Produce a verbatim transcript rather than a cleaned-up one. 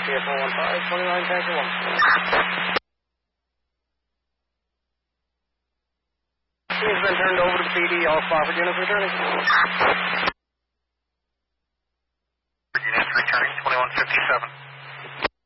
T F one one five, twenty-nine Tanker one. He's been turned over to the P D. All Spofford units returning. Units returning, twenty-one fifty-seven.